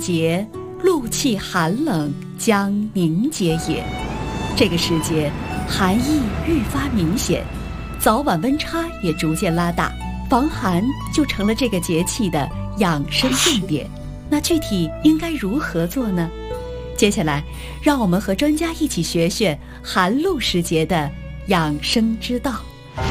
节，陆气寒冷将凝结也。这个时节，寒意愈发明显，早晚温差也逐渐拉大，防寒就成了这个节气的养生重点。那具体应该如何做呢？接下来，让我们和专家一起学学寒露时节的养生之道。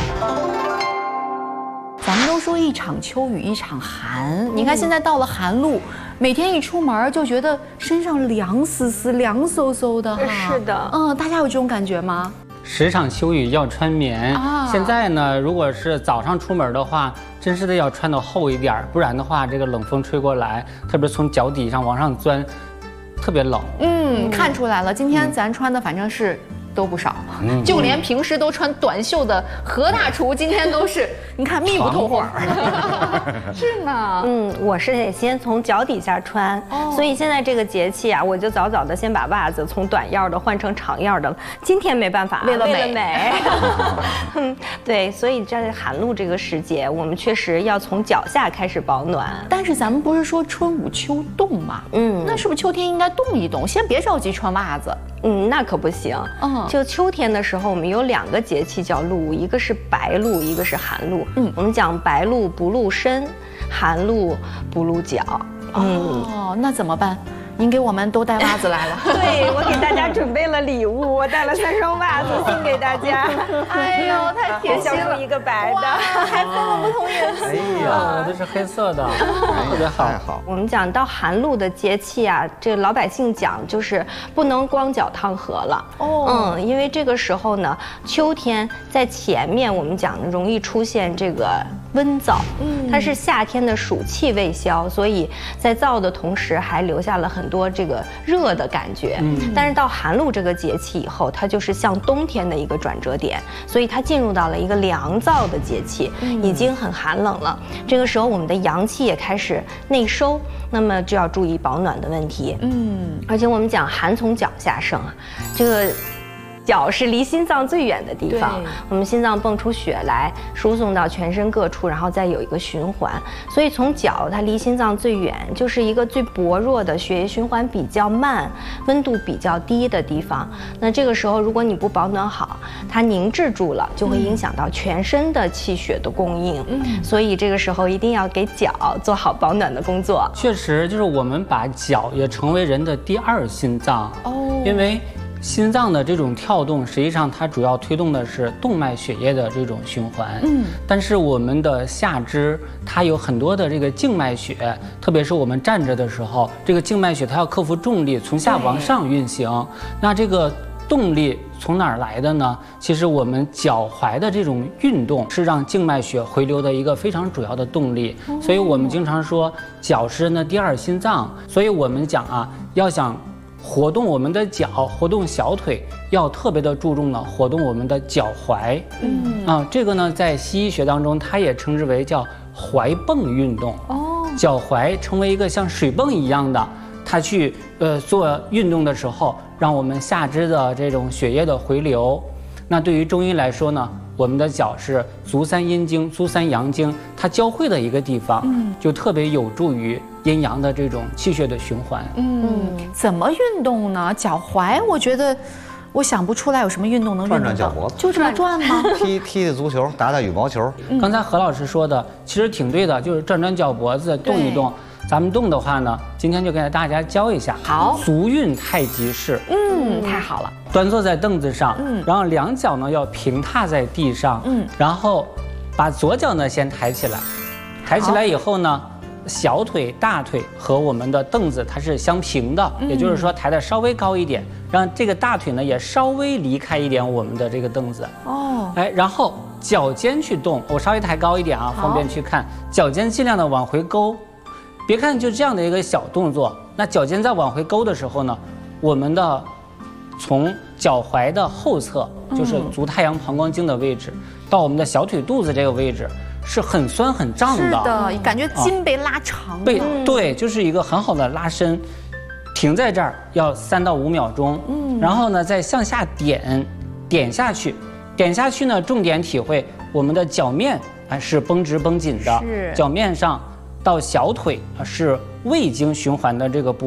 咱们都说一场秋雨一场寒，你看现在到了寒露，每天一出门就觉得身上凉丝丝、凉飕飕的哈。 是的， 大家有这种感觉吗 ？10场秋雨要穿棉啊！现在呢，如果是早上出门的话，真是的要穿得厚一点，不然的话，这个冷风吹过来，特别从脚底上往上钻，特别冷。 看出来了，今天咱穿的反正是都不少，就连平时都穿短袖的何大厨，今天都是你看密不透风。是呢， 我是得先从脚底下穿，所以现在这个节气啊，我就早早的先把袜子从短腰的换成长腰的了。今天没办法， 为了美。 对，所以在寒露这个时节，我们确实要从脚下开始保暖。 但是咱们不是说春捂秋冻吗？那是不是秋天应该冻一冻？先别着急穿袜子。 那可不行。就秋天的时候，我们有2个节气叫露，一个是白露，一个是寒露。我们讲白露不露身，寒露不露脚。 那怎么办？您给我们都带袜子来了。 对，我给大家准备了礼物，我带了3双袜子送给大家。 哎呦，太贴心了！ 一个白的， 还分了不同颜色。 哎呀，我的是黑色的，特别好。 我们讲到寒露的节气啊，这老百姓讲就是不能光脚趟河了。因为这个时候呢，秋天在前面，我们讲容易出现这个温燥。它是夏天的暑气未消，所以在燥的同时还留下了很多这个热的感觉。但是到寒露这个节气以后，它就是像冬天的一个转折点，所以它进入到了一个凉燥的节气，已经很寒冷了。这个时候我们的阳气也开始内收，那么就要注意保暖的问题。而且我们讲寒从脚下生啊，这个脚是离心脏最远的地方，我们心脏蹦出血来，输送到全身各处，然后再有一个循环。所以从脚它离心脏最远，就是一个最薄弱的血液循环比较慢、温度比较低的地方。那这个时候如果你不保暖好，它凝滞住了，就会影响到全身的气血的供应。所以这个时候一定要给脚做好保暖的工作。 确实，就是我们把脚也成为人的第2心脏。因为心脏的这种跳动，实际上它主要推动的是动脉血液的这种循环。但是我们的下肢它有很多的这个静脉血，特别是我们站着的时候，这个静脉血它要克服重力，从下往上运行。那这个动力从哪儿来的呢？其实我们脚踝的这种运动是让静脉血回流的一个非常主要的动力。所以我们经常说脚是人的第2心脏。所以我们讲啊，要想活动我们的脚，活动小腿，要特别的注重呢活动我们的脚踝。这个呢在西医学当中，它也称之为叫踝泵运动。脚踝成为一个像水泵一样的，它去做运动的时候，让我们下肢的这种血液的回流。那对于中医来说呢，我们的脚是足三阴经、足三阳经它交汇的一个地方，就特别有助于阴阳的这种气血的循环。 怎么运动呢？脚踝，我觉得我想不出来有什么运动能运动转脚脖子， 就这么转吗？ 踢足球，打打羽毛球。 刚才何老师说的其实挺对的，就是转脚脖子，动一动。咱们动的话呢，今天就给大家教一下。 好， 足运太极式。 太好了。 端坐在凳子上，然后2脚呢要平踏在地上，然后把左脚呢先抬起来，抬起来以后呢，小腿、大腿和我们的凳子它是相平的，也就是说抬得稍微高一点，让这个大腿呢也稍微离开一点我们的这个凳子。然后脚尖去动，我稍微抬高一点啊，方便去看，脚尖尽量的往回勾。别看就这样的一个小动作，那脚尖在往回勾的时候呢，我们的从脚踝的后侧，就是足太阳膀胱经的位置，到我们的小腿肚子这个位置，是很酸很胀的。 是的，感觉筋被拉长了。 对，就是一个很好的拉伸。停在这儿要3到5秒钟，然后呢再向下点下去，点下去呢，重点体会我们的脚面是绷直绷紧的，脚面上到小腿是胃经循环的这个部分。